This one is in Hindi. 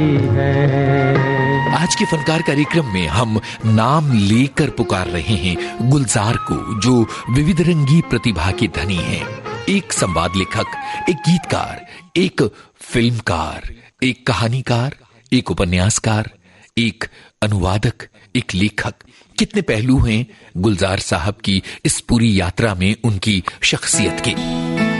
आज के फनकार कार्यक्रम में हम नाम लेकर पुकार रहे हैं गुलजार को, जो विविध रंगी प्रतिभा के धनी हैं। एक संवाद लेखक, एक गीतकार, एक फिल्मकार, एक कहानीकार, एक उपन्यासकार, एक अनुवादक, एक लेखक। कितने पहलू हैं गुलजार साहब की इस पूरी यात्रा में उनकी शख्सियत के।